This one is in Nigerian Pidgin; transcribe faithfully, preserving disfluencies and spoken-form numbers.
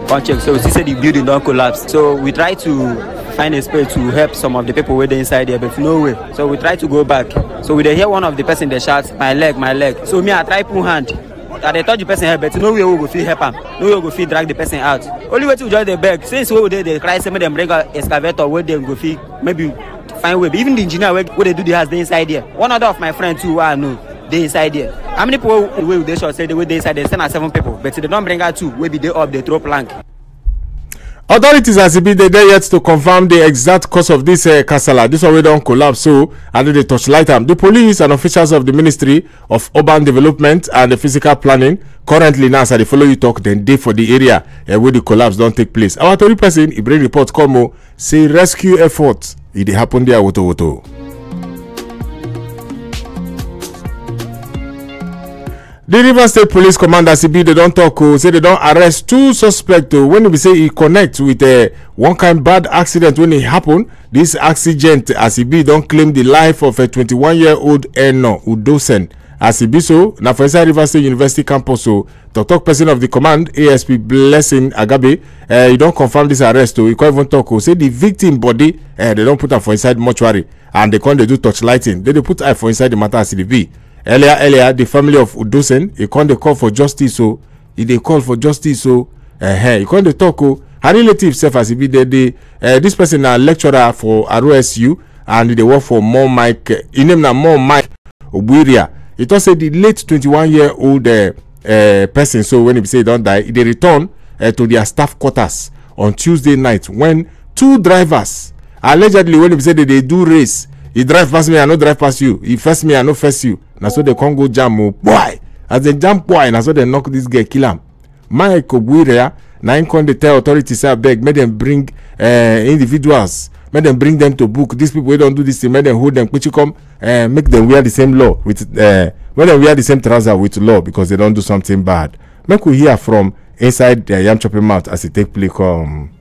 come check. So we see say the building don't collapse. So we try to find a space to help some of the people who were inside there, but no way. So we try to go back. So we hear one of the person they shout, my leg, my leg. So me I try put hand. That they touch the person help, but no way we go feel help him. No way we go feel drag the person out. Only way to join the bag. Since we they they cry, some of them bring an excavator where they go feel maybe find way. Even the engineer where, where they do the house they inside there. One other of my friends too, I know they inside there. How many people will they shot say they way they inside? They send out seven people, but they don't bring out two. Maybe they up they throw plank. Authorities as been they there yet to confirm the exact cause of this uh, casala. This already don't collapse, so I do the touchlight them. The police and officials of the Ministry of Urban Development and the Physical Planning currently now as they follow you talk, then day for the area uh, where the collapse don't take place. Our authority person, he bring report come say rescue efforts. It happened there woto woto. The Rivers State Police Commander C B they don't talk oh, say they don't arrest two suspects oh, when we say he connect with uh, one kind bad accident when it happened. This accident as C B don't claim the life of a twenty-one year old Eno Udosen. As C B so now for inside Rivers State University campus so talk talk person of the command A S P Blessing Agabe uh, he don't confirm this arrest so he can't even talk oh, say the victim body uh, they don't put her for inside mortuary and they can't they do touch lighting they they put her for inside the matter as C D B. Earlier, earlier, the family of Udosen, he can't call for justice, so he they call for justice, so uh, he can't talk. Oh, her relative self as he be there. They, uh, this person a lecturer for R O S U and they work for More Mike. He name na More Mike Obuiria. He thought say the late twenty-one year old uh, uh, person. So when he say he don't die, they return uh, to their staff quarters on Tuesday night when two drivers allegedly when he say that they do race. He drive past me, I no drive past you. He first me, I no first you. Now so they can't go jam oh boy. As they jam boy, now so they knock this guy, kill him. Mike Obuiria, now in con they tell authorities I beg, make them bring uh, individuals, make them bring them to book. These people who don't do this thing, make them hold them, which you come, uh, make them wear the same law with, uh, make them wear the same trouser with law because they don't do something bad. Make we hear from inside the uh, Yam Chopping Mouth as it take place. Um,